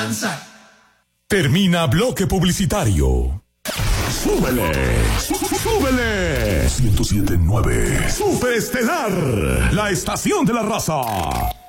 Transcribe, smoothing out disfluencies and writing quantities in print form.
Termina bloque publicitario. ¡Súbele! ¡Súbele! 107.9 Superestelar, la estación de la raza.